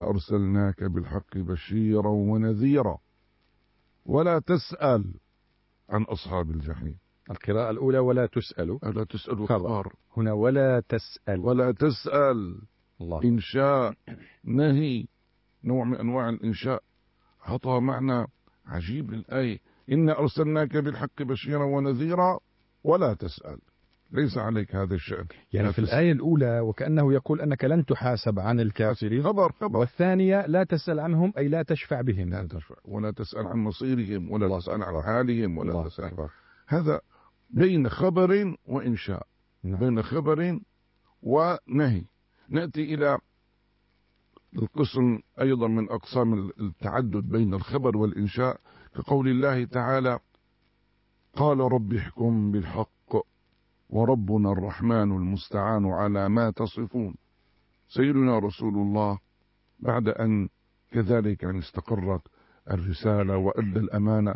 أرسلناك بالحق بشيرا ونذيرا ولا تسأل عن أصحاب الجحيم. القراءة الأولى ولا تسأل، ولا تسأل خبر، هنا ولا تسأل. ولا تسأل الله. إنشاء نهي، نوع من أنواع الإنشاء، عطى معنى عجيب للآية. إنا أرسلناك بالحق بشيرا ونذيرا ولا تسأل، ليس عليك هذا الشأن. يعني في الآية الأولى وكأنه يقول أنك لن تحاسب عن الكافرين، خبر. والثانية لا تسأل عنهم أي لا تشفع بهم، لا تشفع ولا تسأل عن مصيرهم ولا تسأل عن حالهم ولا تسأل. هذا بين خبر وإنشاء، بين خبر ونهي. نأتي إلى القسم أيضا من أقسام التعدد بين الخبر والإنشاء، كقول الله تعالى: قال رب احكم بالحق وربنا الرحمن المستعان على ما تصفون. سيدنا رسول الله بعد أن كذلك استقرت الرسالة وأدى الأمانة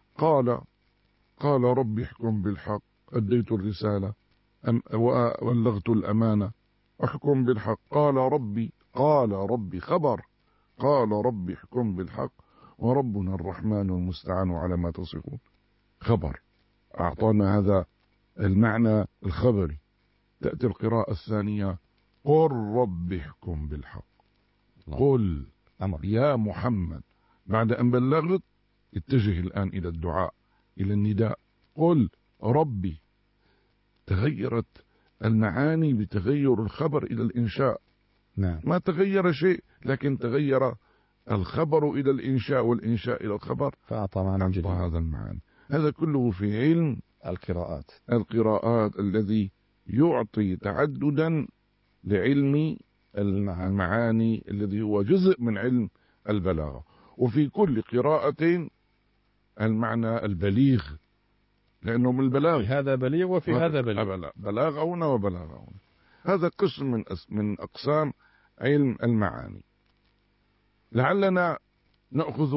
قال رب احكم بالحق، أديت الرسالة وبلغت الأمانة، احكم بالحق. قال ربي خبر، قال ربي احكم بالحق وربنا الرحمن المستعان على ما تصفون، خبر. أعطانا هذا المعنى الخبري. تأتي القراءة الثانية: قل رب احكم بالحق. قل أمر يا محمد، بعد أن بلغت اتجه الآن إلى الدعاء، إلى النداء. قل ربي، تغيرت المعاني بتغير الخبر إلى الإنشاء. نعم. ما تغير شيء، لكن تغير الخبر إلى الإنشاء والإنشاء إلى الخبر، فأعطى معنى جديد. هذا المعنى. هذا كله في علم القراءات الذي يعطي تعددا لعلم المعاني الذي هو جزء من علم البلاغة. وفي كل قراءة المعنى البليغ، لأنه من البلاغ هذا بليغ وفي هذا بليغ، بلاغ هنا وبلاغ هنا. هذا قسم من أقسام علم المعاني. لعلنا نأخذ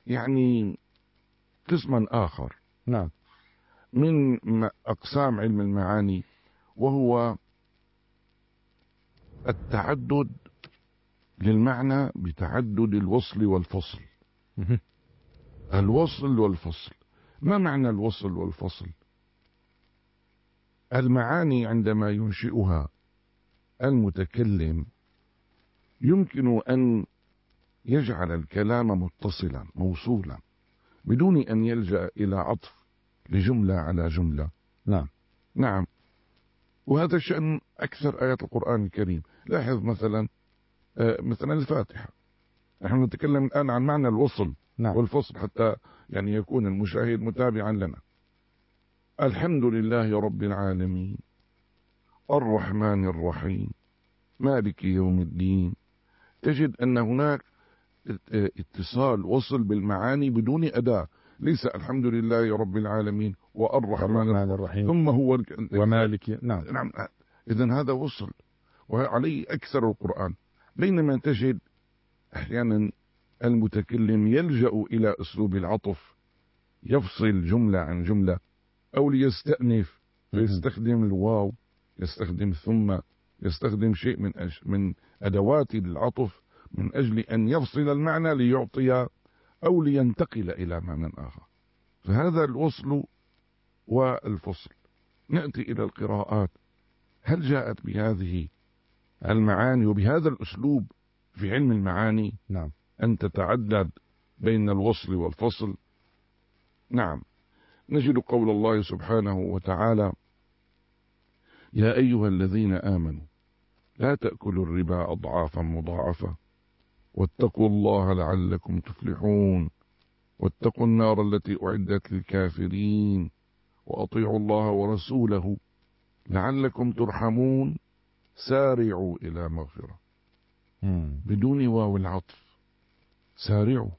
قسما آخر نعم من أقسام علم المعاني، وهو التعدد للمعنى بتعدد الوصل والفصل. الوصل والفصل، ما معنى الوصل والفصل؟ المعاني عندما ينشئها المتكلم يمكن أن يجعل الكلام متصلا موصولا بدون أن يلجأ إلى عطف لجملة على جملة. نعم. وهذا شأن أكثر آيات القرآن الكريم. لاحظ مثلا الفاتحة. نحن نتكلم الآن عن معنى الوصل والفصل حتى يكون المشاهد متابعا لنا. الحمد لله رب العالمين الرحمن الرحيم مالك يوم الدين. تجد أن هناك اتصال وصل بالمعاني بدون أداة. ليس الحمد لله رب العالمين والرحمن الرحيم ثم هو ومالك. نعم. إذن هذا وصل وعليه أكثر القرآن. بينما تجد أحيانا المتكلم يلجأ إلى أسلوب العطف، يفصل جملة عن جملة، أو ليستأنف فيستخدم الواو، يستخدم ثم، يستخدم شيء من أدوات العطف من أجل أن يفصل المعنى ليعطي أو لينتقل إلى معنى آخر. فهذا الوصل والفصل. نأتي إلى القراءات. هل جاءت بهذه المعاني وبهذا الأسلوب في علم المعاني؟ نعم. أن تتعدد بين الوصل والفصل. نعم. نجد قول الله سبحانه وتعالى: يا أيها الذين آمنوا لا تأكلوا الربا أضعافا مضاعفة واتقوا الله لعلكم تفلحون واتقوا النار التي أعدت للكافرين وأطيعوا الله ورسوله لعلكم ترحمون سارعوا إلى مغفرة. بدون واو العطف. سارعوا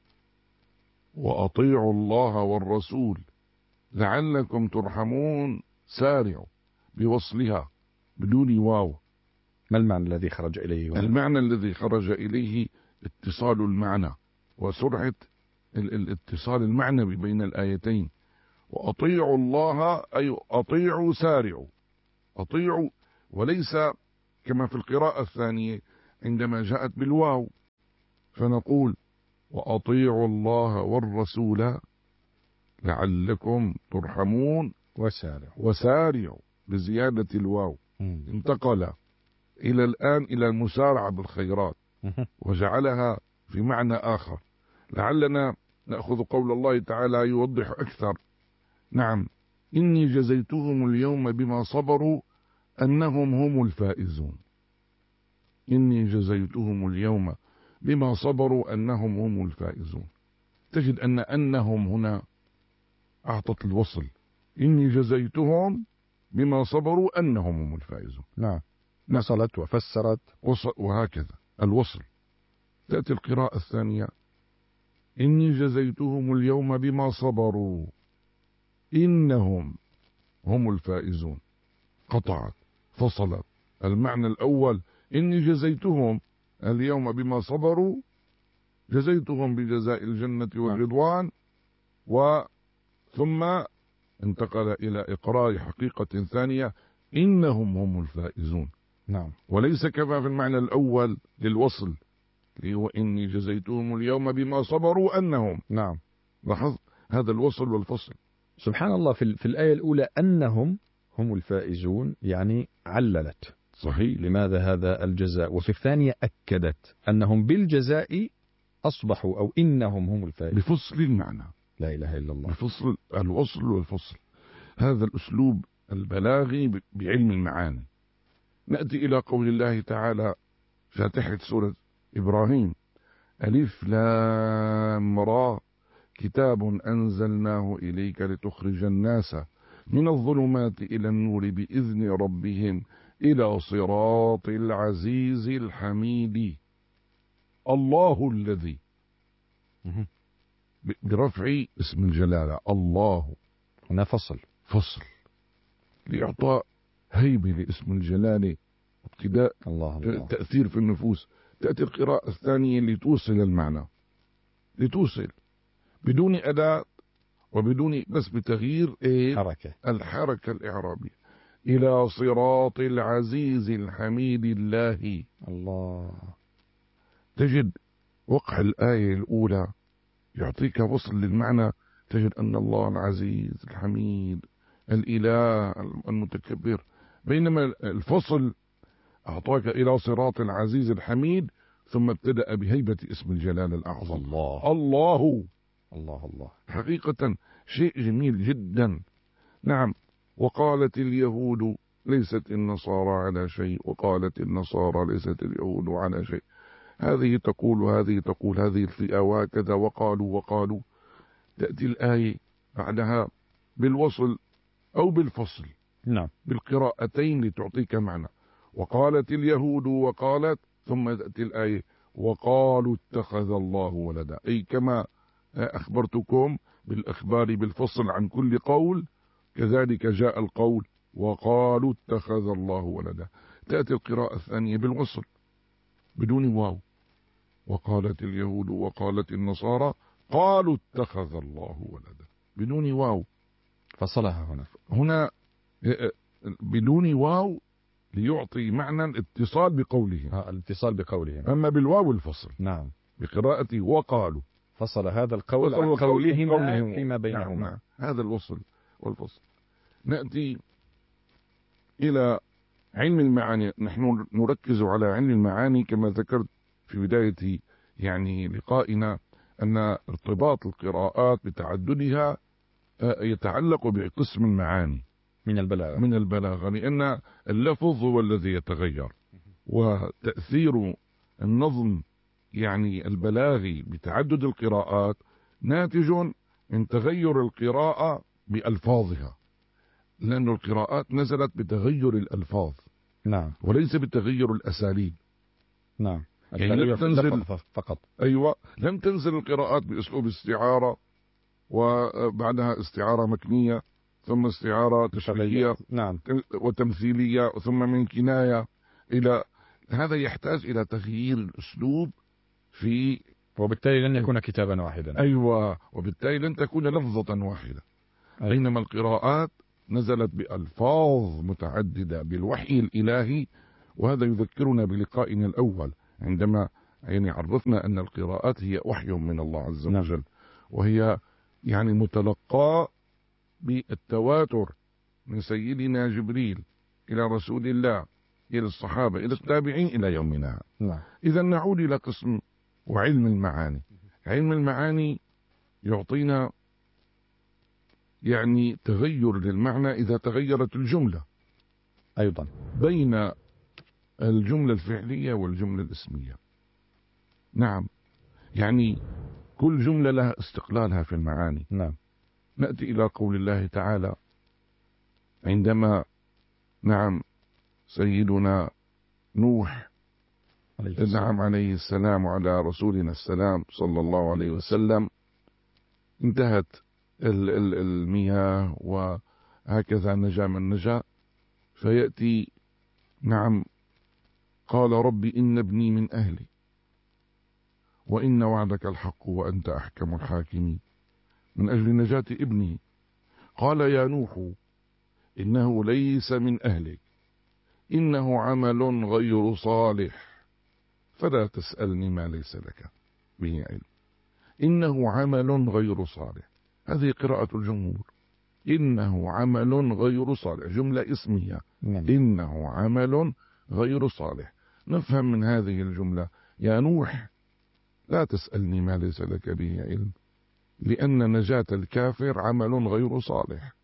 وأطيعوا الله والرسول لعلكم ترحمون. سارعوا بوصلها بدون واو. ما المعنى الذي خرج إليه؟ المعنى الذي خرج إليه اتصال المعنى وسرعة الاتصال المعنوي بين الآيتين. وأطيعوا الله أي أطيعوا سارعوا. أطيعوا، وليس كما في القراءة الثانية عندما جاءت بالواو فنقول وأطيعوا الله والرسول لعلكم ترحمون وسارعوا بزيادة الواو. انتقل إلى الآن إلى المسارعة بالخيرات وجعلها في معنى آخر. لعلنا نأخذ قول الله تعالى يوضح أكثر. نعم، إني جزيتهم اليوم بما صبروا أنهم هم الفائزون. إني جزيتهم اليوم بما صبروا أنهم هم الفائزون. تجد أنهم هنا أعطت الوصل. إني جزيتهم بما صبروا أنهم هم الفائزون. نعم، وصلت وفسرت وهكذا الوصل. تأتي القراءة الثانية إني جزيتهم اليوم بما صبروا إنهم هم الفائزون. قطعت، فصلت. المعنى الأول إني جزيتهم اليوم بما صبروا، جزيتهم بجزاء الجنة والرضوان، ثم انتقل إلى إقرار حقيقة ثانية إنهم هم الفائزون. نعم، وليس كما في المعنى الأول للوصل اللي هو إني جزيتهم اليوم بما صبروا أنهم. نعم، لاحظ هذا الوصل والفصل. سبحان الله. في الآية الأولى أنهم هم الفائزون، يعني عللت صحيح لماذا هذا الجزاء، وفي الثانية أكدت أنهم بالجزاء أصبحوا أو إنهم هم الفائزون بفصل المعنى. لا إله إلا الله. بفصل الوصل والفصل. هذا الأسلوب البلاغي بعلم المعاني. نأتي إلى قول الله تعالى فاتحة سورة إبراهيم ألف لام را كتاب أنزلناه إليك لتخرج الناس من الظلمات إلى النور بإذن ربهم إلى صراط العزيز الحميد. الله الذي برفع اسم الجلالة الله. هنا فصل لإعطاء هيبة لاسم الجلالة ابتداء الله. تأثير في النفوس. تأتي القراءة الثانية لتوصل المعنى، لتوصل بدون أداة وبدون بس بتغيير الحركة الإعرابية إلى صراط العزيز الحميد الله. تجد وقع الآية الأولى يعطيك وصل للمعنى. تجد أن الله العزيز الحميد الإله المتكبر، بينما الفصل أعطاك إلى صراط العزيز الحميد ثم ابتدأ بهيبة اسم الجلال الأعظم الله. حقيقة شيء جميل جدا. نعم. وقالت اليهود ليست النصارى على شيء وقالت النصارى ليست اليهود على شيء. هذه تقول وهذه تقول، هذه الفئة وكذا وقالوا. تأتي الآية بعدها بالوصل أو بالفصل. نعم، بالقراءتين لتعطيك معنى. وقالت اليهود وقالت، ثم تأتي الآية وقالوا اتخذ الله ولدا، أي كما أخبرتكم بالأخبار بالفصل عن كل قول كذلك جاء القول وقالوا اتخذ الله ولدا. تأتي القراءة الثانية بالوصل بدون واو. وقالت اليهود وقالت النصارى قالوا اتخذ الله ولدا بدون واو. فصلها هنا بدون واو ليعطي معنى الاتصال بقولهم. الاتصال بقولهم. أما بالواو الفصل. نعم. بقراءة وقالوا فصل هذا القول عن قولهم فيما بينهما. نعم. هذا الوصل والفصل. نأتي إلى علم المعاني. نحن نركز على علم المعاني كما ذكرت في بداية لقائنا أن ارتباط القراءات بتعددها يتعلق بقسم المعاني من البلاغة لأن اللفظ هو الذي يتغير، وتأثير النظم البلاغي بتعدد القراءات ناتج من تغير القراءة بألفاظها، لأن القراءات نزلت بتغير الألفاظ. نعم. وليس بتغير الأساليب. نعم. لم تنزل فقط. أيوة، لم تنزل القراءات بأسلوب استعارة وبعدها استعارة مكنية ثم استعارة تشريحية. نعم. وتمثيلية ثم من كناية إلى هذا. يحتاج إلى تغيير الأسلوب وبالتالي لن يكون كتابا واحدا. أيوة، وبالتالي لن تكون لفظة واحدة. بينما القراءات نزلت بألفاظ متعددة بالوحي الإلهي. وهذا يذكرنا بلقائنا الأول عندما يعني عرفنا أن القراءات هي وحي من الله عز وجل، وهي يعني متلقاة بالتواتر من سيدنا جبريل إلى رسول الله إلى الصحابة إلى التابعين إلى يومنا. إذا نعود إلى قسم وعلم المعاني. علم المعاني يعطينا يعني تغير للمعنى إذا تغيرت الجملة أيضا بين الجملة الفعلية والجملة الاسمية. نعم، يعني كل جملة لها استقلالها في المعاني. نعم. نأتي إلى قول الله تعالى عندما سيدنا نوح عليه السلام وعلى رسولنا السلام صلى الله عليه وسلم انتهت المياه وهكذا نجا من نجا، فيأتي قال ربي إن ابني من أهلي وإن وعدك الحق وأنت أحكم الحاكمين. من أجل نجاة ابنه قال يا نوح إنه ليس من أهلك إنه عمل غير صالح فلا تسألني ما ليس لك به علم. إنه عمل غير صالح، هذه قراءة الجمهور. إنه عمل غير صالح، جملة اسمية. إنه عمل غير صالح. نفهم من هذه الجملة يا نوح لا تسألني ما ليس لك به علم، لأن نجاة الكافر عمل غير صالح.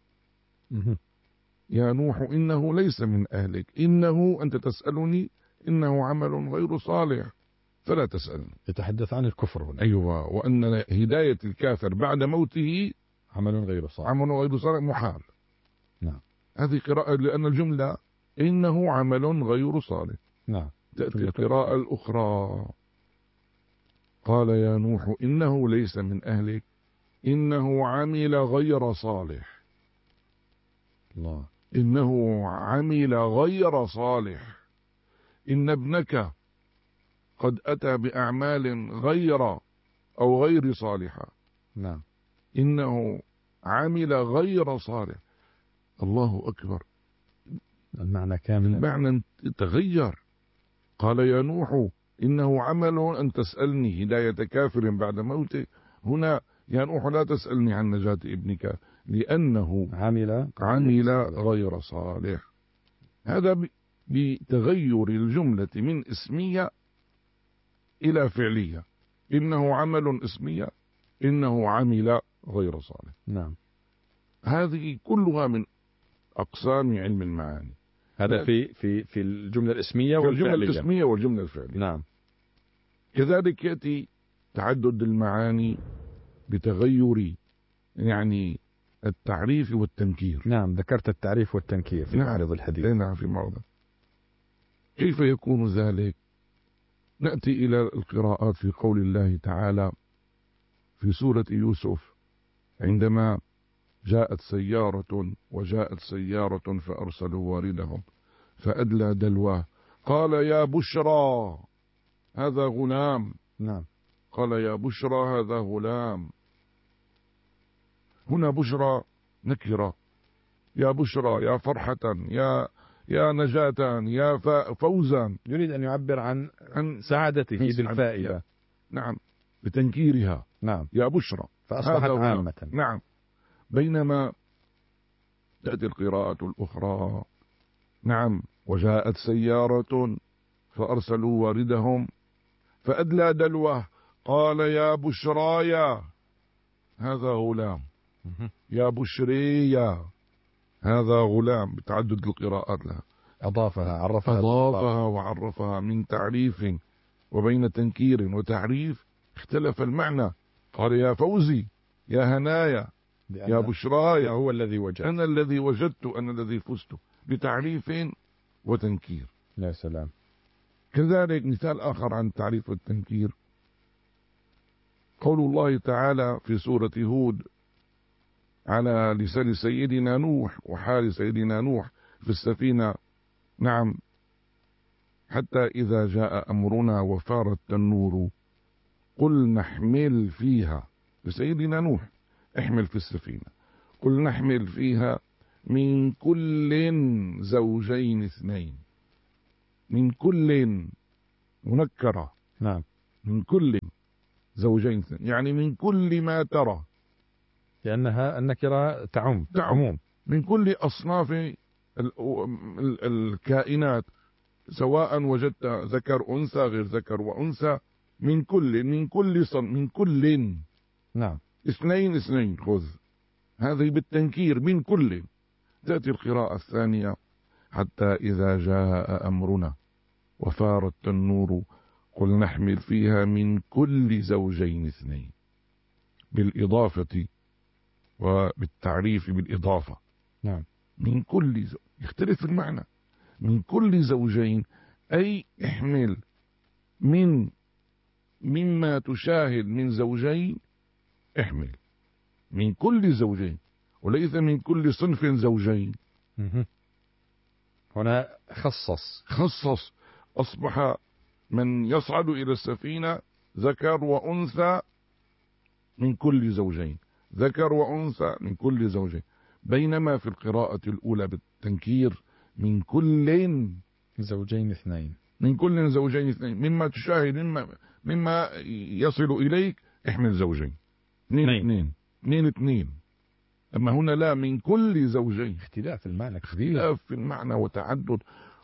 يا نوح إنه ليس من أهلك، إنه أنت تسألني إنه عمل غير صالح فلا تسألني. يتحدث عن الكفر هنا. أيوة، وأن هداية الكافر بعد موته عمل غير صالح، عمل غير صالح محال. نعم. هذه قراءة لأن الجملة إنه عمل غير صالح. نعم. تأتي القراءة الأخرى قال يا نوح إنه ليس من أهلك إنه عمل غير صالح. الله. إنه عمل غير صالح، إن ابنك قد أتى بأعمال غير صالحة. نعم. إنه عمل غير صالح. الله أكبر، المعنى كامل، المعنى تغير. قال يا نوح إنه عمل أن تسألني هداية كافر بعد موته. هنا يا نوح لا تسألني عن نجاة ابنك لأنه عمل غير صالح. هذا بتغير الجملة من اسمية إلى فعلية. إنه عمل اسمية، إنه عمل غير صالح. نعم. هذه كلها من أقسام علم المعاني. هذا في الجملة الاسمية والفعلية. الجملة الاسمية والجملة الفعلية. نعم. كذلك يأتي تعدد المعاني بتغير يعني التعريف والتنكير. نعم، ذكرت التعريف والتنكير في معرض الحديث. نعم، في معرض. كيف يكون ذلك؟ نأتي إلى القراءات في قول الله تعالى في سورة يوسف عندما جاءت سيارة فأرسلوا واردهم فأدلى دلواه قال يا بشرى هذا غلام. نعم. قال يا بشرى هذا غلام. هنا بشرى نكرة، يا بشرى، يا فرحة، يا نجاة، يا فوزا. يريد أن يعبر عن سعادته بالفائدة. نعم، بتنكيرها. نعم. يا بشرى فأصبحت عامة. نعم. بينما تأتي القراءة الأخرى نعم وجاءت سيارة فأرسلوا واردهم فأدلى دلوه قال يا بشرايا هذا غلام. يا بشريا هذا غلام، بتعدد القراءات لها. أضافها وعرفها من تعريف وبين تنكير وتعريف اختلف المعنى. قال يا فوزي، يا هنايا، يا بشرايا، هو الذي وجد، أنا الذي وجدت، أنا الذي فزت، بتعريف وتنكير. يا سلام. كذلك مثال آخر عن التعريف والتنكير قول الله تعالى في سورة هود على لسان سيدنا نوح وحال سيدنا نوح في السفينة. نعم، حتى إذا جاء أمرنا وفار التنور قل نحمل فيها، لسيدنا نوح احمل في السفينة، قل نحمل فيها من كل زوجين اثنين. من كل منكرة. نعم. من كل زوجين اثنين، يعني من كل ما ترى، لأنها النكرة تعم عموم. من كل أصناف الكائنات، سواء وجدت ذكر أنثى غير ذكر وأنثى، من كل من كل. نعم. اثنين اثنين خذ، هذه بالتنكير من كل. تأتي القراءة الثانية: حتى إذا جاء أمرنا وفار التنور قل نحمل فيها من كل زوجين اثنين، بالإضافة وبالتعريف بالإضافة. نعم. من كل يختلف المعنى. من كل زوجين أي احمل مما تشاهد من زوجين، احمل من كل زوجين، وليس من كل صنف زوجين. هنا خصص. أصبح من يصعد إلى السفينة ذكر وأنثى من كل زوجين، ذكر وأنثى من كل زوجين، بينما في القراءة الأولى بالتنكير من كل زوجين اثنين، من كل زوجين اثنين، مما تشاهد مما يصل إليك احمل زوجين، اثنين. أما هنا لا، من كل زوجين. اختلاف المعنى اختلاف في المعنى وتعدد،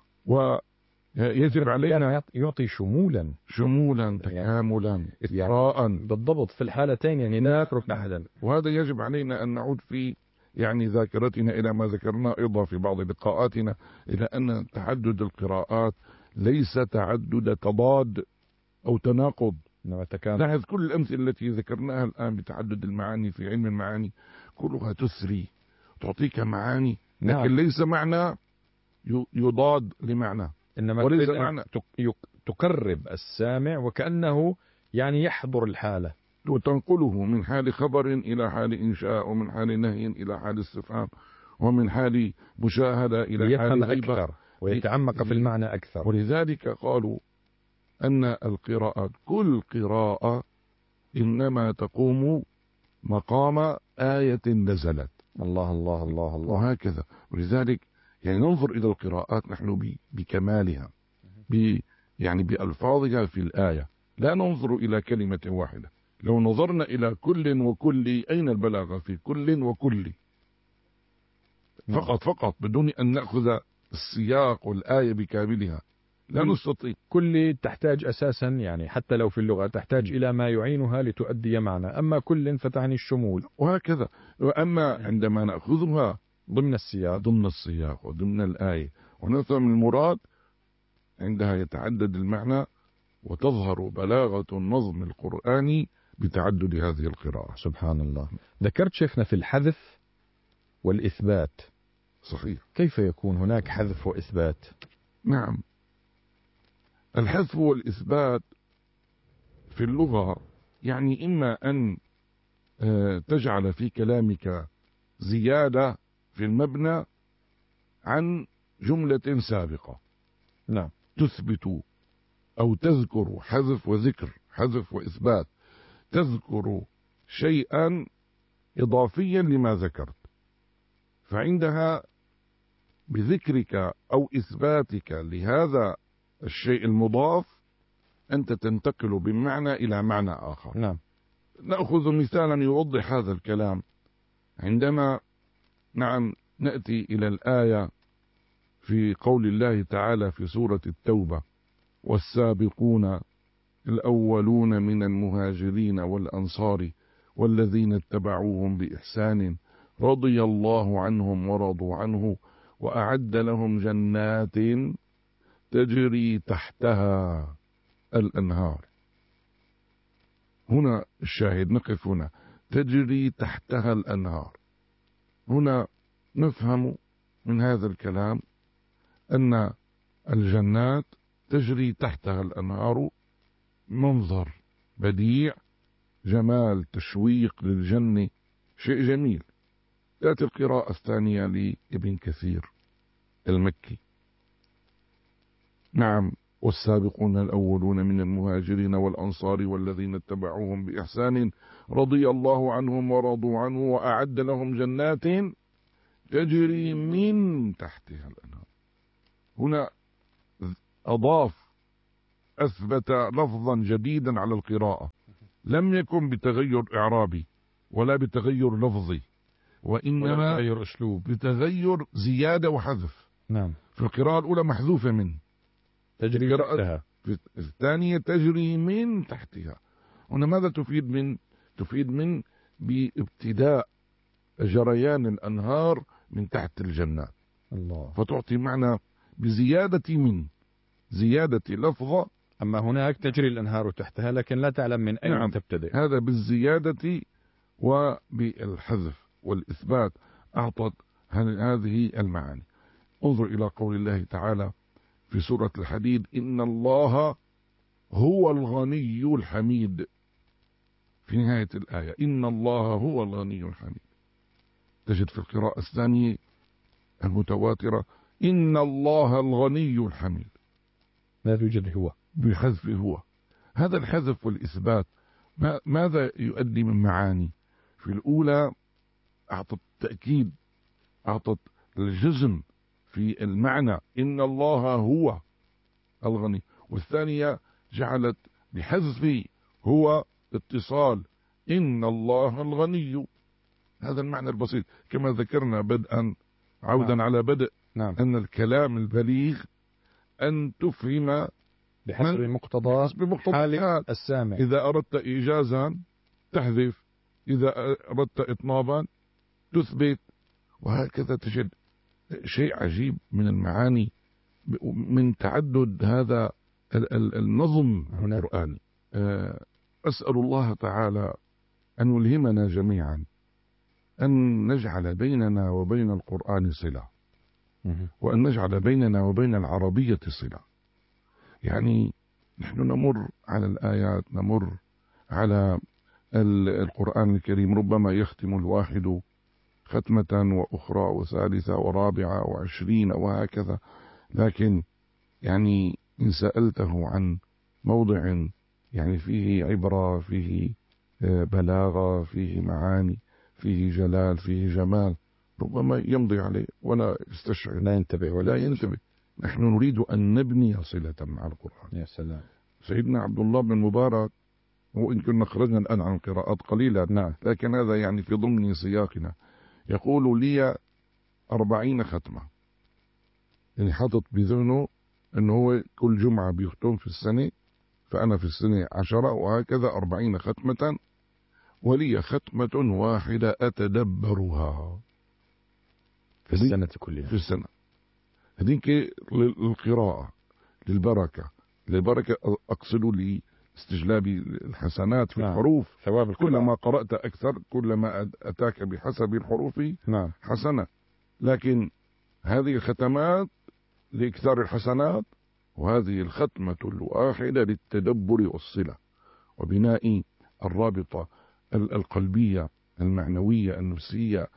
ويجب علينا يعطي شمولا تكاملا إثراء بالضبط في الحالتين، يعني لا يترك أحدا. وهذا يجب علينا أن نعود في ذاكرتنا إلى ما ذكرنا أيضا في بعض لقاءاتنا، إلى أن تعدد القراءات ليس تعدد تضاد أو تناقض. لاحظ كل الأمثلة التي ذكرناها الآن بتعدد المعاني في علم المعاني كلها تسري، تعطيك معاني، لكن ليس معنى يضاد لمعنى، إنما وليس معنى تقرب السامع وكأنه يعني يحضر الحالة، وتنقله من حال خبر إلى حال إنشاء، ومن حال نهي إلى حال استفهام، ومن حال مشاهدة إلى حال غيبة، أكثر ويتعمق في المعنى أكثر. ولذلك قالوا أن القراءات كل قراءة إنما تقوم مقام آية نزلت. الله الله الله الله. وهكذا. ولذلك يعني ننظر إلى القراءات نحن بكمالها، يعني بألفاظها في الآية، لا ننظر إلى كلمة واحدة. لو نظرنا إلى كل وكل، أين البلاغة في كل وكل؟ فقط بدون أن نأخذ السياق والآية بكاملها لا نستطيع. كل تحتاج أساسا، يعني حتى لو في اللغة تحتاج إلى ما يعينها لتؤدي معنى، أما كل فتعني الشمول وهكذا. وأما عندما نأخذها ضمن السياق وضمن الآية ونفهم المراد، عندها يتعدد المعنى وتظهر بلاغة النظم القرآني بتعدد هذه القراءة. سبحان الله. ذكرت شيخنا في الحذف والإثبات. صحيح. كيف يكون هناك حذف وإثبات؟ نعم، الحذف والإثبات في اللغة يعني إما أن تجعل في كلامك زيادة في المبنى عن جملة سابقة. نعم. تثبت أو تذكر، حذف وذكر، حذف وإثبات، تذكر شيئا إضافيا لما ذكرت، فعندها بذكرك أو إثباتك لهذا الشيء المضاف أنت تنتقل بمعنى إلى معنى آخر. نعم. نأخذ مثالا يوضح هذا الكلام. عندما نأتي إلى الآية في قول الله تعالى في سورة التوبة: والسابقون الأولون من المهاجرين والأنصار والذين اتبعوهم بإحسان رضي الله عنهم ورضوا عنه وأعد لهم جنات تجري تحتها الأنهار. هنا الشاهد، نقف هنا، تجري تحتها الأنهار. هنا نفهم من هذا الكلام أن الجنات تجري تحتها الأنهار، منظر بديع، جمال، تشويق للجنة، شيء جميل. تأتي القراءة الثانية لابن كثير المكي: نعم، والسابقون الأولون من المهاجرين والأنصار والذين اتبعوهم بإحسان رضي الله عنهم ورضوا عنه وأعد لهم جنات تجري من تحتها الأنهار. هنا أضاف أثبت لفظا جديدا على القراءة، لم يكن بتغير إعرابي ولا بتغير لفظي، وإنما بتغير أسلوب، بتغير زيادة وحذف. نعم. في القراءة الأولى محذوفة من تجري تحتها، في الثانية تجري من تحتها. هنا ماذا تفيد من بابتداء جريان الأنهار من تحت الجنات. الله. فتعطي معنى بزيادة زيادة لفظة. أما هناك تجري الأنهار تحتها لكن لا تعلم من أين نعم. تبتدئ. هذا بالزيادة وبالحذف والإثبات أعطت هذه المعاني. انظر إلى قول الله تعالى في سورة الحديد: إن الله هو الغني الحميد. في نهاية الآية إن الله هو الغني الحميد. تجد في القراءة الثانية المتواترة إن الله الغني الحميد، لا يوجد هو، بحذف هو. هذا الحذف والإثبات ماذا يؤدي من معاني؟ في الأولى أعطت تأكيد، أعطت الجزم في المعنى إن الله هو الغني، والثانية جعلت بحذف هو اتصال إن الله الغني. هذا المعنى البسيط كما ذكرنا بدءا عودا نعم. على بدء نعم. أن الكلام البليغ أن تفهم بحسب مقتضى حال السامع. إذا أردت إيجازا تحذف، إذا أردت إطنابا تثبت، وهكذا. تجد شيء عجيب من المعاني من تعدد هذا النظم القرآني. أسأل الله تعالى أن يلهمنا جميعا أن نجعل بيننا وبين القرآن صلة، وأن نجعل بيننا وبين العربية صلة. يعني نحن نمر على الآيات، نمر على القرآن الكريم، ربما يختم الواحد ختمة وأخرى وثالثة ورابعة وعشرين وهكذا، لكن يعني إن سألته عن موضع يعني فيه عبرة، فيه بلاغة، فيه معاني، فيه جلال، فيه جمال، ربما يمضي عليه ولا يستشعر، لا ينتبه ولا ينتبه. نحن نريد أن نبني صلة مع القرآن. يا سلام. سيدنا عبد الله بن مبارك، وإن كنا خرجنا الآن عن قراءات قليلة، نعم، لكن هذا يعني في ضمن سياقنا، يقول لي 40 ختمة، يعني حاطط بذهنه أنه هو كل جمعة بيختم في السنة، فأنا في السنة 10 وهكذا 40 ختمة، ولي ختمة واحدة أتدبرها في السنة كلها. في السنة هذيك للقراءة، للبركة أقصد لي استجلاب الحسنات في الحروف. ثواب القراءة. كلما قرأت أكثر كلما أتاك بحسب الحروف نعم. حسنة. لكن هذه الختمات لإكثار الحسنات، وهذه الختمة الواحدة للتدبر والصلة وبناء الرابطة القلبية المعنوية النفسية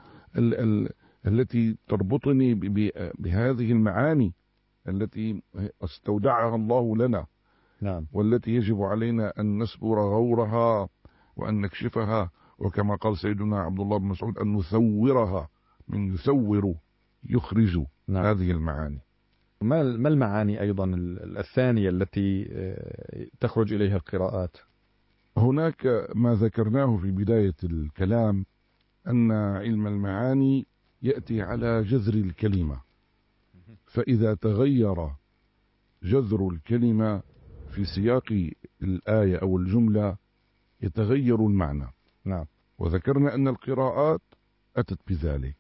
التي تربطني بهذه المعاني التي استودعها الله لنا. نعم. والتي يجب علينا أن نسبر غورها وأن نكشفها، وكما قال سيدنا عبد الله بن مسعود أن نثورها، من يثور يخرج. نعم. هذه المعاني. ما المعاني أيضا الثانية التي تخرج إليها القراءات؟ هناك ما ذكرناه في بداية الكلام، أن علم المعاني يأتي على جذر الكلمة، فإذا تغير جذر الكلمة في سياق الآية أو الجملة يتغير المعنى. نعم. وذكرنا أن القراءات أتت بذلك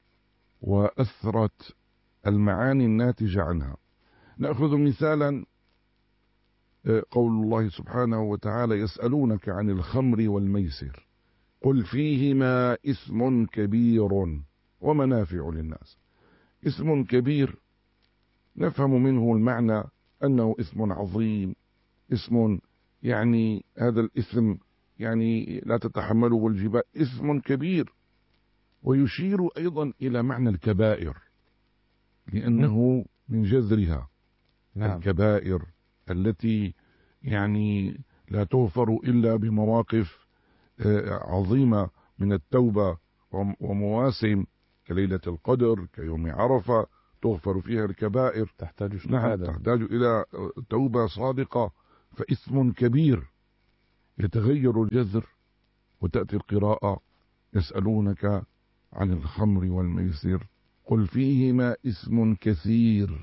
وأثرت المعاني الناتجة عنها. نأخذ مثالا قول الله سبحانه وتعالى: يسألونك عن الخمر والميسر قل فيهما إثم كبير ومنافع للناس. إثم كبير نفهم منه المعنى أنه إثم عظيم، إثم يعني هذا الإثم يعني لا تتحمله الجبال، إثم كبير. ويشير أيضا إلى معنى الكبائر لأنه من جذرها. نعم. الكبائر التي يعني لا تغفر إلا بمواقف عظيمة من التوبة ومواسم كليلة القدر كيوم عرفة تغفر فيها الكبائر. تحتاج نعم، تحتاج إلى توبة صادقة فاسم كبير يتغير الجذر، وتأتي القراءة يسألونك عن الخمر والميسر قل فيهما اسم كثير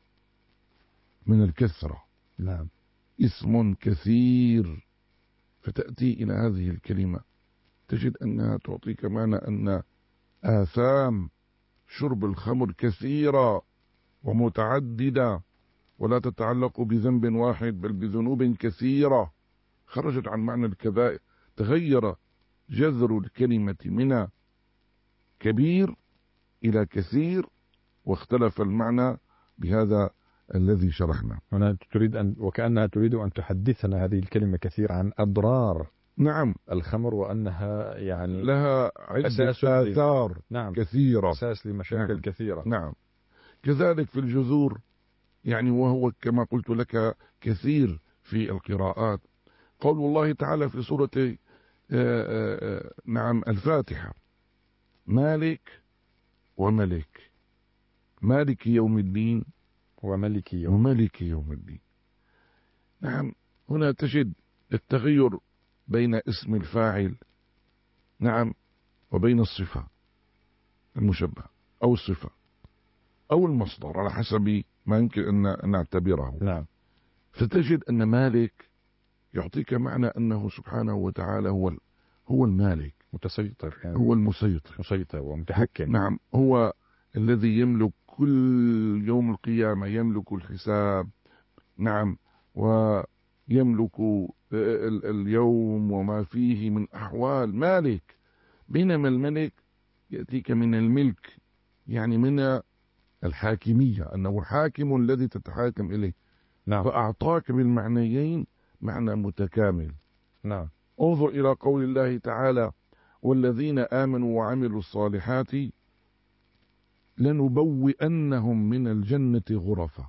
من الكثرة. نعم. اسم كثير، فتأتي إلى هذه الكلمة تجد أنها تعطيك معنى أن آثام شرب الخمر كثيرة ومتعددة، ولا تتعلق بذنب واحد بل بذنوب كثيرة خرجت عن معنى الكبائر. تغير جذر الكلمة من كبير إلى كثير، واختلف المعنى بهذا الذي شرحنا. هنا وكأنها تريد أن تحدثنا هذه الكلمة كثير عن أضرار نعم الخمر، وأنها يعني لها عدة آثار نعم كثيرة، أساس لمشاكل نعم كثيرة. نعم. كذلك في الجذور، يعني وهو كما قلت لك كثير في القراءات. قول الله تعالى في سورة نعم الفاتحة مالك وملك، مالك يوم الدين وملك يوم الدين. نعم، هنا تجد التغير بين اسم الفاعل نعم وبين الصفة المشبهة أو الصفة أو المصدر على حسب ما يمكن أن نعتبره. نعم. فتجد أن مالك يعطيك معنى أنه سبحانه وتعالى هو المالك، متسيطر، يعني هو المسيطر، مسيطر ومتحكم. نعم، هو الذي يملك كل يوم القيامة، يملك الحساب نعم، ويملك اليوم وما فيه من أحوال، مالك. بينما الملك يأتيك من الملك، يعني من الحاكمية، أنه حاكم الذي تتحاكم إليه. نعم. فأعطاك بالمعنيين معنى متكامل. نعم. انظر إلى قول الله تعالى والذين آمنوا وعملوا الصالحات لنبوئنهم من الجنة غرفا،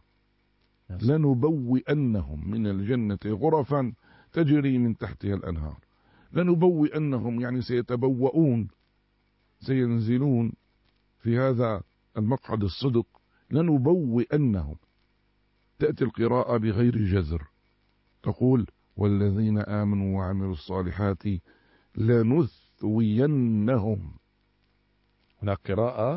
لنبوئنهم من الجنة غرفا تجري من تحتها الأنهار. لنبوئنهم يعني سيتبوؤون، سينزلون في هذا المقعد الصدق. لنبوئنهم. تأتي القراءة بغير جزر، تقول والذين آمنوا وعملوا الصالحات لنثوينهم. هناك قراءة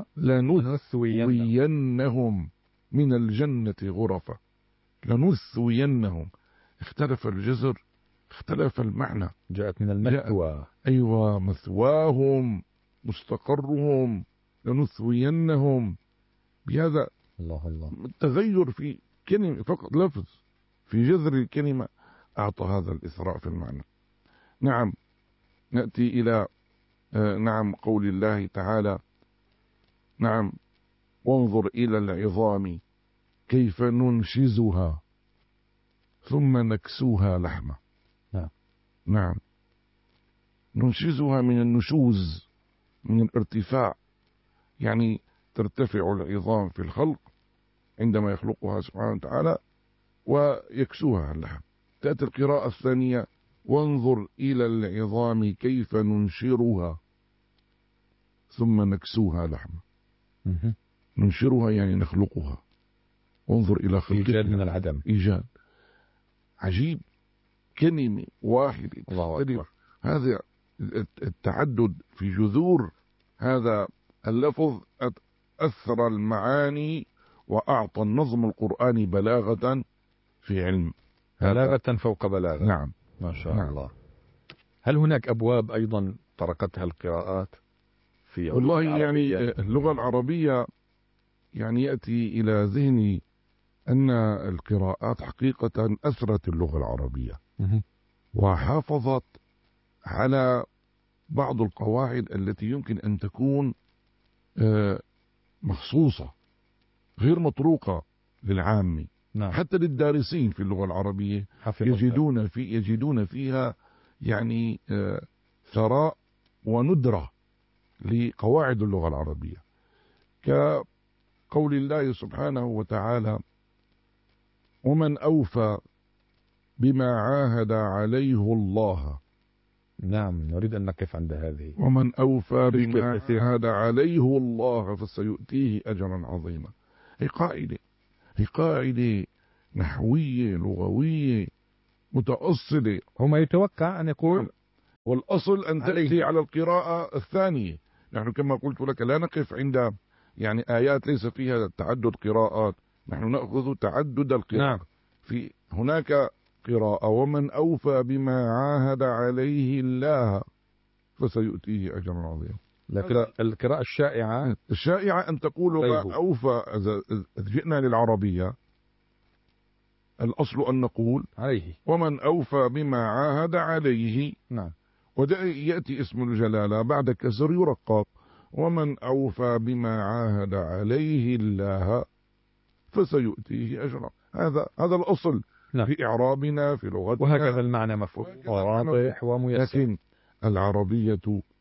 لنثوينهم من الجنة غرفة. لنثوينهم، اختلف الجزر، اختلف المعنى. جاءت من المثوى. أيوة، مثواهم مستقرهم. لنثوينهم بهذا. الله. التغير في كلمة فقط لفظ في جذر الكلمة أعطى هذا الإثراء في المعنى. نعم. نأتي إلى نعم قول الله تعالى نعم وانظر إلى العظام كيف ننشزها ثم نكسوها لحمة. نعم. ننشزها من النشوز، من الارتفاع، يعني ترتفع العظام في الخلق عندما يخلقها سبحانه وتعالى ويكسوها اللحم. تأتي القراءة الثانية وانظر إلى العظام كيف ننشرها ثم نكسوها لحمة. ننشرها يعني نخلقها. وانظر إلى خلقها، إيجاد من العدم، إيجاد. عجيب، كلمة واحدة. هذا التعدد في جذور هذا اللفظ أثر المعاني وأعطى النظم القرآني بلاغة في علم، بلاغة فوق بلاغة. نعم ما شاء الله. هل هناك أبواب أيضا طرقتها القراءات في والله يعني اللغة العربية؟ يعني يأتي إلى ذهني أن القراءات حقيقة أثرت اللغة العربية وحافظت على بعض القواعد التي يمكن أن تكون مخصوصة غير مطروقة للعامي. نعم. حتى للدارسين في اللغة العربية يجدون فيها يعني ثراء وندرة لقواعد اللغة العربية، كقول الله سبحانه وتعالى ومن أوفى بما عاهد عليه الله. نعم، نريد أن نقف عند هذه. ومن أوفى بما عاهد عليه الله فسيؤتيه أجرا عظيما. هي قاعدة نحوية لغوية متأصلة. هم يتوقع أن يقول والأصل أن تأتي على القراءة الثانية. نحن كما قلت لك لا نقف عند يعني آيات ليس فيها تعدد قراءات، نحن نأخذ تعدد القراءة. نعم. في هناك قراءة ومن أوفى بما عاهد عليه الله فسيؤتيه أجرا عظيما. لكن القراءة الشائعة أن تقول ما أوفى. إذا جئنا للعربية الأصل أن نقول عليه ومن أوفى بما عاهد عليه. نعم. يأتي اسم الجلالة بعد كسر يرقق ومن أوفى بما عاهد عليه الله فسيؤتيه أجرا. هذا الأصل. نعم. في إعرابنا في لغتنا، وهكذا المعنى مفهوم وواضح وميسر. لكن العربية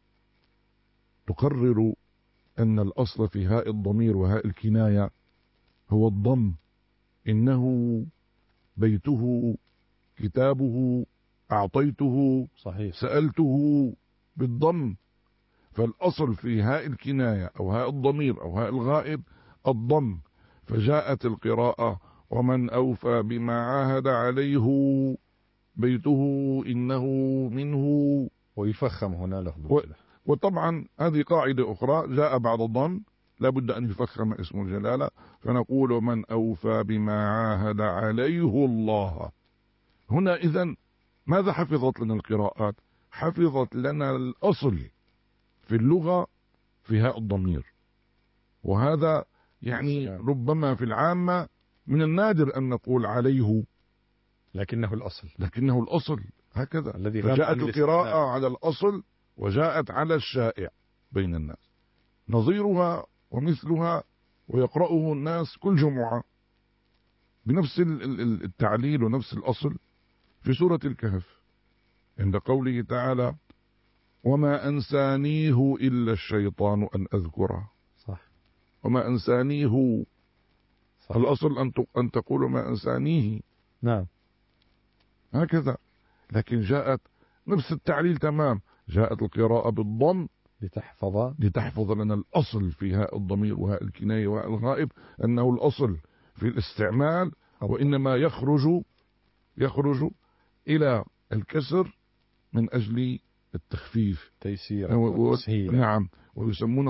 تقرر أن الأصل في هاء الضمير وهاء الكناية هو الضم. إنه بيته كتابه أعطيته صحيح. سألته بالضم. فالأصل في هاء الكناية أو هاء الضمير أو هاء الغائب الضم. فجاءت القراءة ومن أوفى بما عاهد عليه بيته إنه منه، ويفخم هنا لفظ وطبعا هذه قاعدة أخرى جاء بعد الضم لابد أن يفخم اسم الجلالة. فنقول من أوفى بما عاهد عليه الله. هنا إذن ماذا حفظت لنا القراءات؟ حفظت لنا الأصل في اللغة في هاء الضمير، وهذا يعني ربما في العامة من النادر أن نقول عليه، لكنه الأصل هكذا. فجاءت القراءة على الأصل وجاءت على الشائع بين الناس نظيرها ومثلها، ويقرأه الناس كل جمعة بنفس التعليل ونفس الأصل. في سورة الكهف عند قوله تعالى وما أنسانيه إلا الشيطان أن أذكره. صح. وما أنسانيه صح. الأصل أن تقول ما أنسانيه. نعم. هكذا. لكن جاءت نفس التعليل تمام. جاءت القراءة بالضم لتحفظ لنا الأصل في هاء الضمير وهاء الكناية وهاء الغائب أنه الأصل في الاستعمال، وإنما يخرج إلى الكسر من أجل التخفيف تيسير وتسهيل. نعم. ويسمونه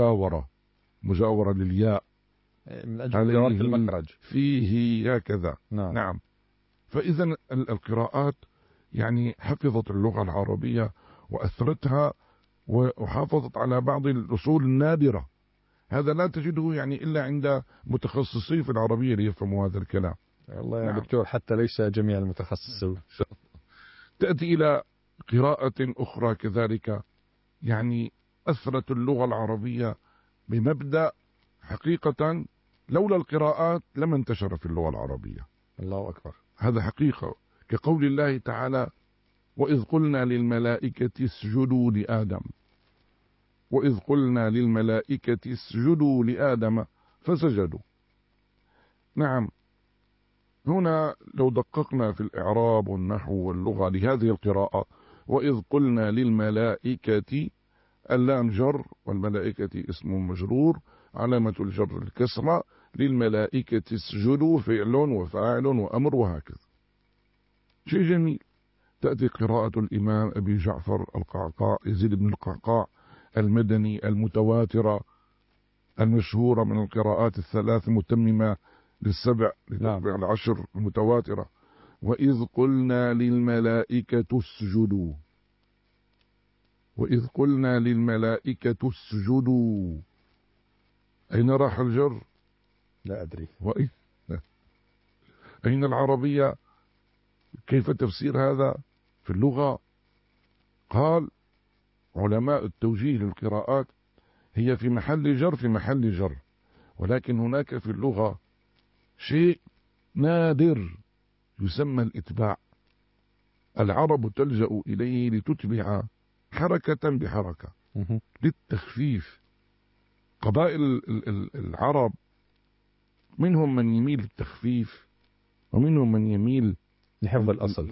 مجاورة للياء من أجل جوارة المخرج فيه هكذا. نعم. فإذا القراءات يعني حفظت اللغة العربية وأثرتها وحافظت على بعض الأصول النادرة. هذا لا تجده يعني إلا عند متخصصي في العربية ليفهموا هذا الكلام. والله يا دكتور حتى ليس جميع المتخصصين. تأتي إلى قراءة أخرى كذلك يعني أثرت اللغة العربية بمبدأ حقيقة لولا القراءات لما انتشر في اللغة العربية. الله أكبر. هذا حقيقة. كقول الله تعالى وإذ قلنا للملائكة اسجدوا لآدم وإذ قلنا للملائكة اسجدوا لآدم فسجدوا. نعم. هنا لو دققنا في الإعراب والنحو واللغة لهذه القراءة وإذ قلنا للملائكة اللام جر والملائكة اسم مجرور علامة الجر الكسرة للملائكة اسجدوا فعل وفاعل وأمر وهكذا. شيء جميل. تأتي قراءة الإمام أبي جعفر القعقاع يزيد بن القعقاع المدني المتواترة المشهورة من القراءات الثلاث المتممة للسبع لتتبع العشر المتواترة. وإذ قلنا للملائكة اسجدوا وإذ قلنا للملائكة اسجدوا. أين راح الجر؟ لا أدري. وإذ أين العربية؟ كيف تفسير هذا في اللغة؟ قال علماء التوجيه للقراءات هي في محل جر ولكن هناك في اللغة شيء نادر يسمى الإتباع. العرب تلجأ إليه لتتبع حركة بحركة للتخفيف. قبائل العرب منهم من يميل للتخفيف ومنهم من يميل لحفظ الأصل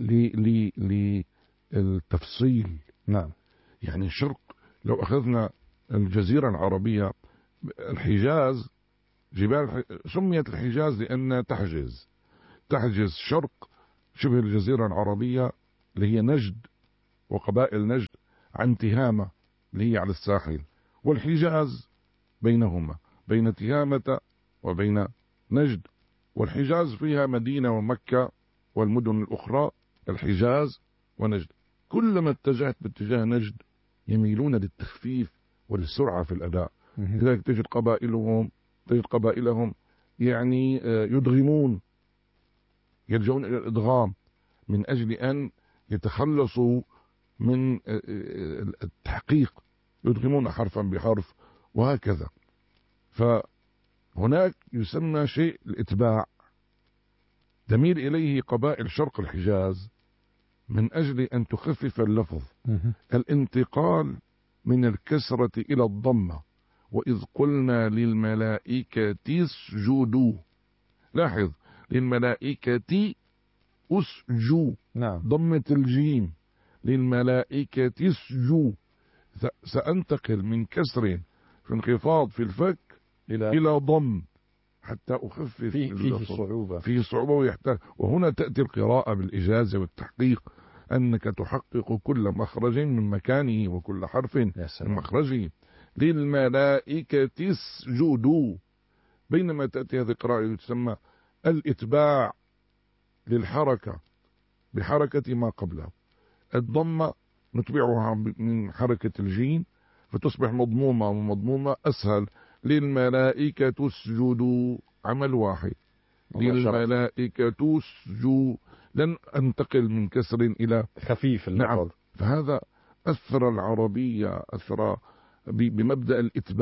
للتفصيل. نعم. يعني الشرق لو أخذنا الجزيرة العربية الحجاز جبال سميت الحجاز لأن تحجز شرق شبه الجزيرة العربية اللي هي نجد وقبائل نجد، عن تهامة اللي هي على الساحل، والحجاز بينهما، بين تهامة وبين نجد. والحجاز فيها مدينة ومكة والمدن الأخرى، الحجاز ونجد. كلما اتجهت باتجاه نجد يميلون للتخفيف وللسرعة في الأداء. لذلك تجد قبائلهم يعني يدغمون، يلجؤون إلى الإدغام من أجل أن يتخلصوا من التحقيق، يدغمون حرفا بحرف وهكذا. فهناك يسمى شيء الإتباع، تميل إليه قبائل شرق الحجاز من أجل أن تخفف اللفظ، الانتقال من الكسرة إلى الضمة. وإذ قلنا للملائكة اسجدوا، لاحظ للملائكة اسجوا، نعم. ضمة الجيم، للملائكة اسجوا. سأنتقل من كسر في انخفاض في الفك إلى ضم حتى أخفف فيه صعوبة ويحتاج. وهنا تأتي القراءة بالإجازة والتحقيق، أنك تحقق كل مخرج من مكانه وكل حرف من مخرجه. للملائكة اسجدوا. بينما تأتي هذه القراءة تسمى الإتباع للحركة بحركة ما قبله. الضمة نتبعها من حركة الجين فتصبح مضمومة، ومضمومة أسهل. للملائكة اسجدوا، عمل واحد، للملائكة اسجدوا، لن أنتقل من كسر إلى خفيف اللفظ. نعم. فهذا أثر العربية، أثر بمبدأ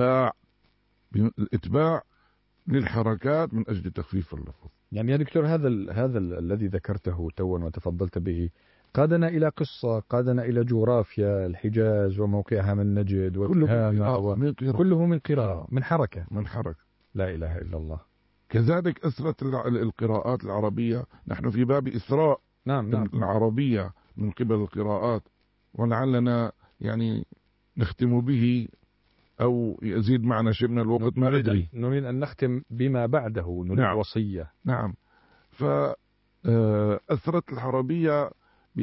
الإتباع للحركات من أجل تخفيف اللفظ. يعني يا دكتور هذا الذي ذكرته توا وتفضلت به قادنا إلى قصة، قادنا إلى جغرافيا الحجاز وموقعها من نجد، كله من قراءة، من حركة. لا إله إلا الله. كذلك أثرت القراءات العربية. نحن في باب إثراء نعم. العربية من قبل القراءات، ولعلنا يعني نختم به أو يزيد معنا شيء من الوقت، ما أدري. نريد أن نختم بما بعده، نريد نعم. وصية. نعم. فأثرت العربية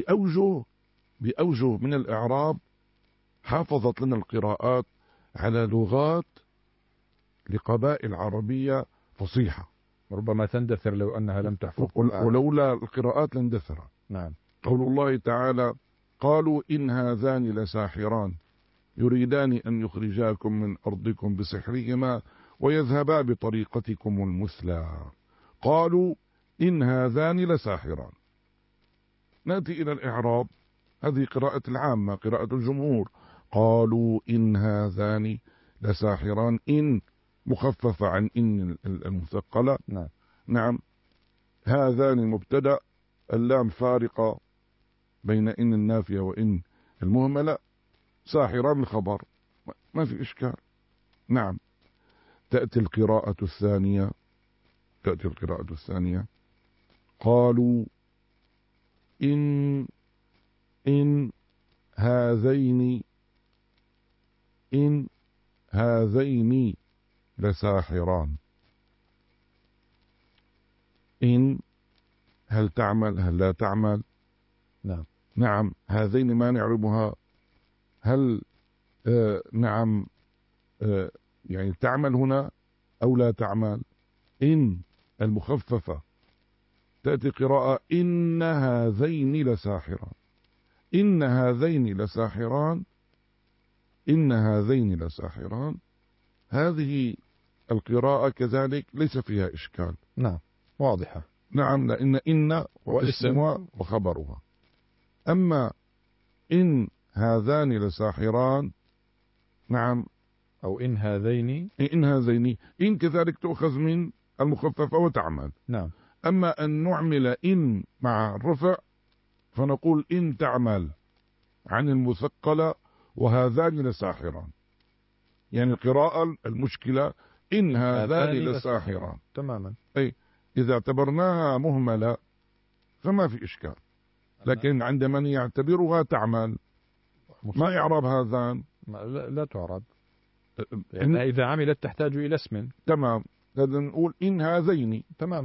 بأوجه من الإعراب، حافظت لنا القراءات على لغات لقبائل عربية فصيحة، ربما تندثر لو أنها لم تحفظ، ولولا القراءات لاندثر. نعم. قول الله تعالى: قالوا إن هذان لساحران يريدان أن يخرجاكم من أرضكم بسحرهما ويذهبا بطريقتكم المثلى. قالوا إن هذان لساحران. نأتي إلى الإعراب. هذه قراءة العامة، قراءة الجمهور. قالوا إن هذان لساحران، إن مخففة عن إن المثقلة. نعم. هذان المبتدأ، اللام فارقة بين إن النافية وإن المهملة، ساحران الخبر، ما في إشكال. نعم. تأتي القراءة الثانية. قالوا إن هذين لساحران. إن هل تعمل، هل لا تعمل؟ نعم. هذين ما نعربها، هل نعم يعني تعمل هنا أو لا تعمل. إن المخففة تأتي قراءة إن هذين لساحران. إن هذين لساحران. هذه القراءة كذلك ليس فيها إشكال. نعم، واضحة. نعم، لأن إن واسمها وخبرها. أما إن هذان لساحران، نعم، أو إن هذين، إن كذلك تؤخذ من المخففة وتعمل. نعم. أما أن نعمل إن مع الرفع فنقول إن تعمل عن المثقلة وهذان لساحران. يعني القراءة المشكلة إن هذان لساحران تماما. أي إذا اعتبرناها مهملة فما في إشكال، لكن عند من يعتبرها تعمل، ما إعراب هذان؟ لا تعرب، يعني إذا عملت تحتاج إلى اسم. تمام. هذا نقول إن هذين. تماما.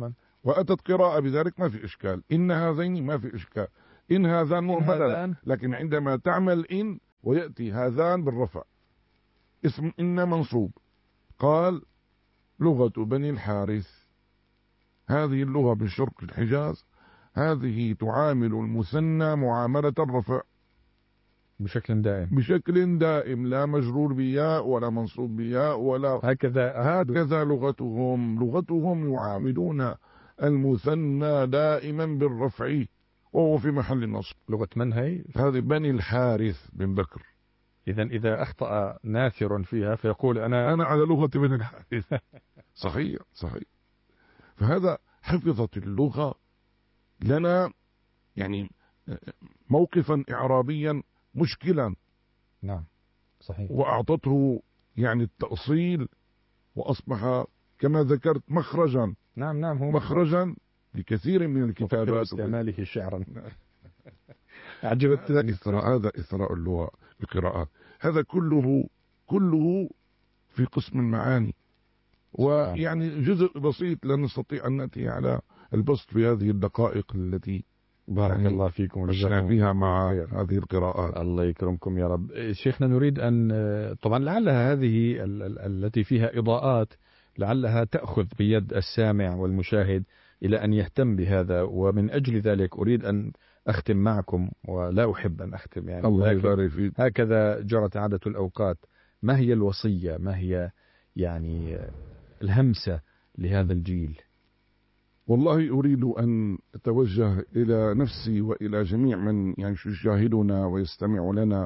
وأتت قراءة بذلك ما في إشكال، إن هذين ما في إشكال، إن هذان مهملة، لكن عندما تعمل إن ويأتي هذان بالرفع اسم إن منصوب. قال لغة بني الحارث، هذه اللغة بالشرق الحجاز هذه تعامل المثنى معاملة الرفع بشكل دائم، بشكل دائم، لا مجرور بياء ولا منصوب بياء ولا هكذا لغتهم يعاملون المثنى دائما بالرفع وهو في محل نصب. لغة من هي؟ هذه بني الحارث بن بكر. إذا أخطأ ناثر فيها فيقول أنا على لغة بني الحارث. صحيح. فهذا حفظت اللغة لنا يعني موقفا إعرابيا مشكلا. نعم صحيح. وأعطته يعني التأصيل، وأصبح كما ذكرت مخرجا. نعم هو مخرجا لكثير من الكتابات استعماله شعرا. أعجبت هذا إثراء اللغة القراءات، هذا كله في قسم المعاني، ويعني جزء بسيط لا نستطيع أن نأتي على البسط في هذه الدقائق التي بارك يعني الله فيكم وجزاكم فيها مع هذه القراءات. الله يكرمكم يا رب. شيخنا نريد أن طبعا لعلها هذه التي فيها إضاءات لعلها تأخذ بيد السامع والمشاهد إلى أن يهتم بهذا، ومن أجل ذلك أريد أن أختم معكم، ولا أحب أن أختم يعني الله يبارك فيك، هكذا جرت عادة الأوقات. ما هي الوصية، ما هي يعني الهمسة لهذا الجيل؟ والله أريد أن أتوجه إلى نفسي وإلى جميع من يعني يشاهدنا ويستمع لنا.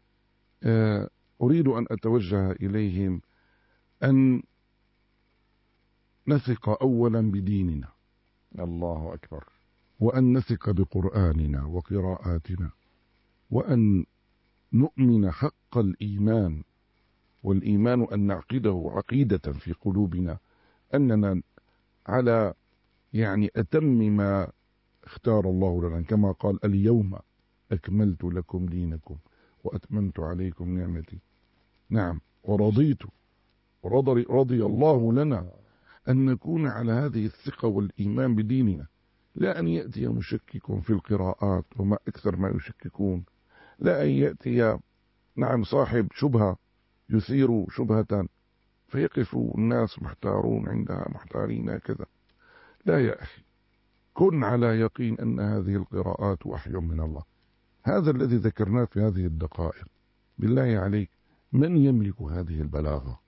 أريد أن أتوجه إليهم أن نثق أولا بديننا، الله أكبر، وأن نثق بقرآننا وقراءاتنا، وأن نؤمن حق الإيمان، والإيمان أن نعقده عقيدة في قلوبنا أننا على يعني أتم ما اختار الله لنا، كما قال اليوم أكملت لكم دينكم وأتممت عليكم نعمتي. نعم، رضي الله لنا أن نكون على هذه الثقة والإيمان بديننا، لا أن يأتي مشكك في القراءات وما أكثر ما يشككون، لا أن يأتي صاحب شبهة يثير شبهة فيقف الناس محتارون عندها محتارين هكذا. لا يا أخي، كن على يقين أن هذه القراءات وحي من الله. هذا الذي ذكرناه في هذه الدقائق، بالله عليك من يملك هذه البلاغة؟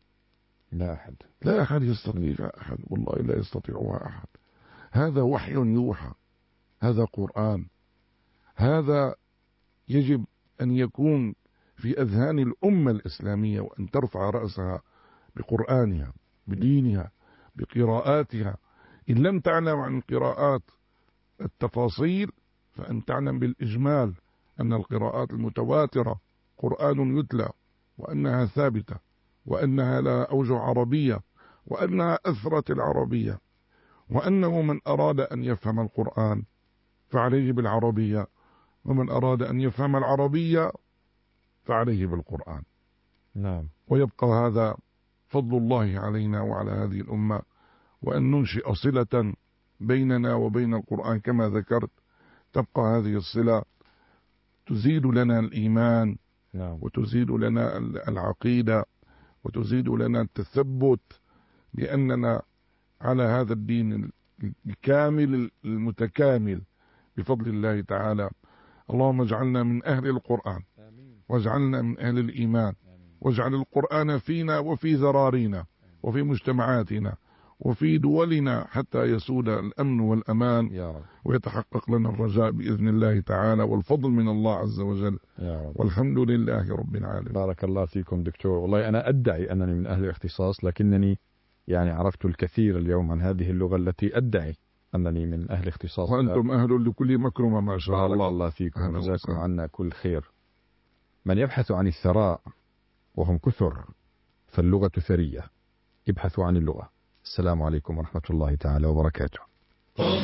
لا أحد يستطيع، أحد والله لا يستطيعها أحد. هذا وحي يوحى، هذا قرآن، هذا يجب أن يكون في أذهان الأمة الإسلامية، وأن ترفع رأسها بقرآنها بدينها بقراءاتها. إن لم تعلم عن القراءات التفاصيل فأن تعلم بالإجمال أن القراءات المتواترة قرآن يتلى، وأنها ثابتة، وأنها لا أوجه عربية، وأنها أثرت العربية، وأنه من أراد أن يفهم القرآن فعليه بالعربية، ومن أراد أن يفهم العربية فعليه بالقرآن. نعم. ويبقى هذا فضل الله علينا وعلى هذه الأمة، وأن ننشئ صلة بيننا وبين القرآن كما ذكرت، تبقى هذه الصلة تزيد لنا الإيمان، وتزيد لنا العقيدة، وتزيد لنا التثبت بأننا على هذا الدين الكامل المتكامل بفضل الله تعالى. اللهم اجعلنا من أهل القرآن، واجعلنا من أهل الإيمان، واجعل القرآن فينا وفي ذرارينا وفي مجتمعاتنا وفي دولنا حتى يسود الأمن والأمان يا رب، ويتحقق لنا الرجاء بإذن الله تعالى، والفضل من الله عز وجل يا رب. والحمد لله رب العالمين. بارك الله فيكم دكتور. والله أنا أدعي أنني من أهل الاختصاص، لكنني يعني عرفت الكثير اليوم عن هذه اللغة التي أدعي أنني من أهل اختصاص. وأنتم أهل لكل مكرمة ما شاء الله. بارك الله فيكم وجزاكم عنا كل خير. من يبحث عن الثراء وهم كثر فاللغة ثرية، ابحثوا عن اللغة. السلام عليكم ورحمة الله تعالى وبركاته.